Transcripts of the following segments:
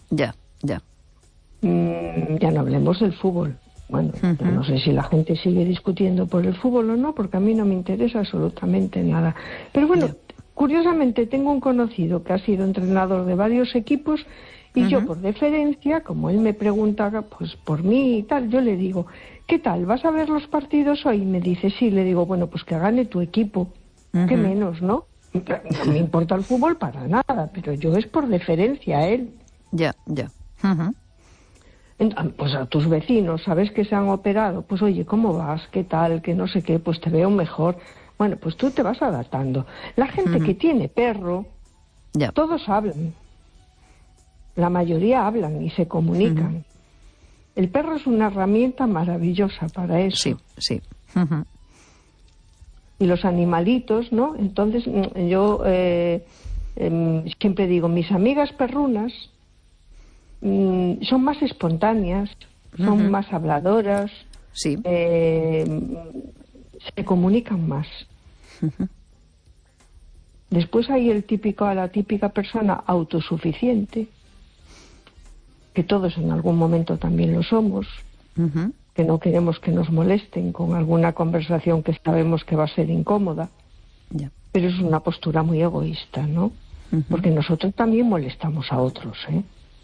Ya, ya. Ya no hablemos del fútbol. Bueno, yo no sé si la gente sigue discutiendo por el fútbol o no, porque a mí no me interesa absolutamente nada. Pero bueno, curiosamente tengo un conocido que ha sido entrenador de varios equipos y yo por deferencia, como él me pregunta pues por mí y tal, yo le digo, ¿qué tal? ¿Vas a ver los partidos hoy? Y me dice, sí. Le digo, bueno, pues que gane tu equipo. ¿Qué menos, no? No me importa el fútbol para nada, pero yo es por deferencia a él. Ya, ya. Pues a tus vecinos, ¿sabes que se han operado? Pues oye, ¿cómo vas? ¿Qué tal? Que no sé qué, pues te veo mejor. Bueno, pues tú te vas adaptando. La gente que tiene perro, todos hablan. La mayoría hablan y se comunican. El perro es una herramienta maravillosa para eso. Sí, sí. Y los animalitos, ¿no? Entonces yo siempre digo, mis amigas perrunas son más espontáneas, son más habladoras, sí. Se comunican más. Después hay la típica persona autosuficiente, que todos en algún momento también lo somos, que no queremos que nos molesten con alguna conversación que sabemos que va a ser incómoda, pero es una postura muy egoísta, ¿no? Porque nosotros también molestamos a otros, ¿eh?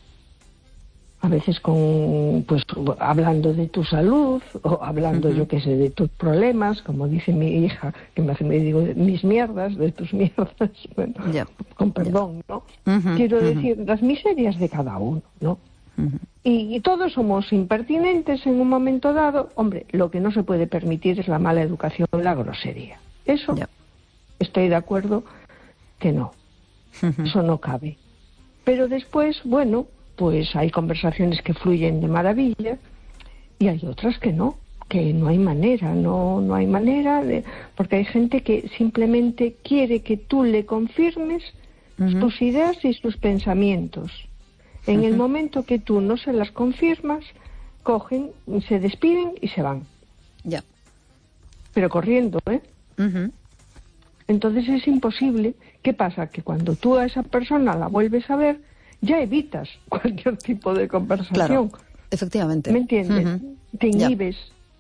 A veces hablando de tu salud o hablando, yo qué sé, de tus problemas, como dice mi hija, que me digo, mis mierdas, de tus mierdas, bueno, con perdón, ¿no? Quiero decir, las miserias de cada uno, ¿no? Y todos somos impertinentes en un momento dado. Hombre, lo que no se puede permitir es la mala educación, la grosería. Eso estoy de acuerdo que no. Eso no cabe. Pero después, bueno, pues hay conversaciones que fluyen de maravilla y hay otras que no hay manera, no hay manera, porque hay gente que simplemente quiere que tú le confirmes sus ideas y sus pensamientos. En el momento que tú no se las confirmas, cogen, se despiden y se van. Ya. Pero corriendo, ¿eh? Entonces es imposible. ¿Qué pasa? Que cuando tú a esa persona la vuelves a ver, ya evitas cualquier tipo de conversación. Claro, efectivamente. ¿Me entiendes? Te inhibes.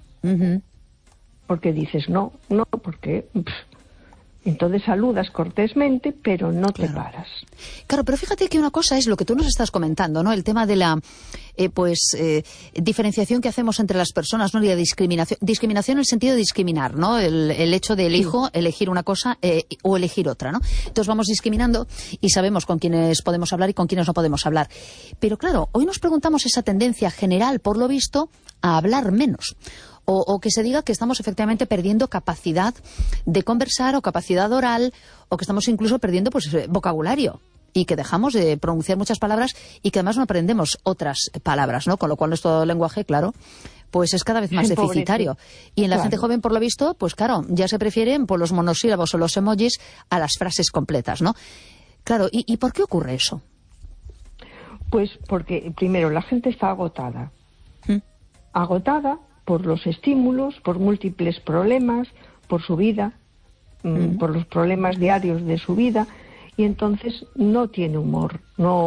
Porque dices, no, porque... Entonces saludas cortésmente, pero no te paras. Claro, pero fíjate que una cosa es lo que tú nos estás comentando, ¿no? El tema de la diferenciación que hacemos entre las personas, ¿no? Y la discriminación. Discriminación en el sentido de discriminar, ¿no? El hecho de elegir una cosa o elegir otra, ¿no? Entonces vamos discriminando y sabemos con quiénes podemos hablar y con quiénes no podemos hablar. Pero claro, hoy nos preguntamos esa tendencia general, por lo visto, a hablar menos. O que se diga que estamos efectivamente perdiendo capacidad de conversar o capacidad oral, o que estamos incluso perdiendo vocabulario y que dejamos de pronunciar muchas palabras y que además no aprendemos otras palabras, ¿no? Con lo cual nuestro lenguaje, claro, pues es cada vez más deficitario. Y en la gente joven, por lo visto, pues claro, ya se prefieren por los monosílabos o los emojis a las frases completas, ¿no? Claro, ¿y por qué ocurre eso? Pues porque, primero, la gente está agotada. Agotada por los estímulos, por múltiples problemas, por su vida, por los problemas diarios de su vida, y entonces no tiene humor,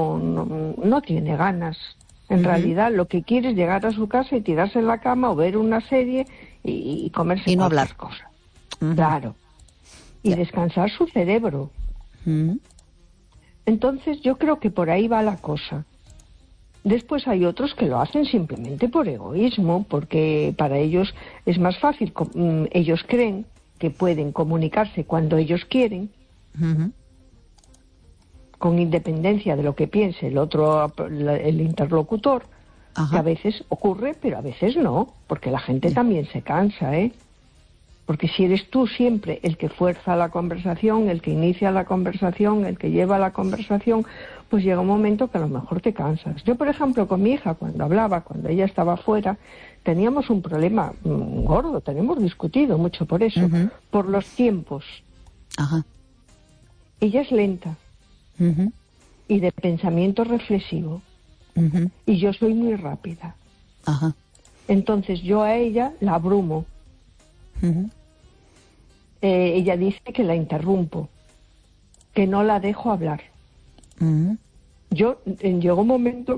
no tiene ganas. En realidad lo que quiere es llegar a su casa y tirarse en la cama o ver una serie y comerse y no hablar cosas. Claro. Y descansar su cerebro. Entonces yo creo que por ahí va la cosa. Después hay otros que lo hacen simplemente por egoísmo, porque para ellos es más fácil. Ellos creen que pueden comunicarse cuando ellos quieren, con independencia de lo que piense el interlocutor, que a veces ocurre, pero a veces no, porque la gente también se cansa, ¿eh? Porque si eres tú siempre el que fuerza la conversación, el que inicia la conversación, el que lleva la conversación, pues llega un momento que a lo mejor te cansas. Yo, por ejemplo, con mi hija, cuando ella estaba fuera, teníamos un problema gordo, tenemos discutido mucho por eso, por los tiempos. Ella es lenta y de pensamiento reflexivo, y yo soy muy rápida. Entonces yo a ella la abrumo. Ella dice que la interrumpo, que no la dejo hablar. Llegó un momento